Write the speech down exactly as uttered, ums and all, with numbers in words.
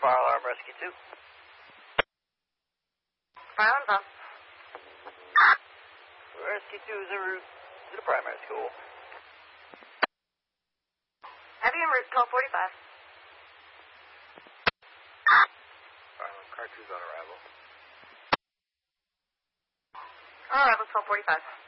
Fire alarm rescue two. Fire alarm's on. Rescue two is en route to the primary school. Heavy en route, twelve forty-five. Fire alarm car two's on arrival. On arrival, twelve forty-five.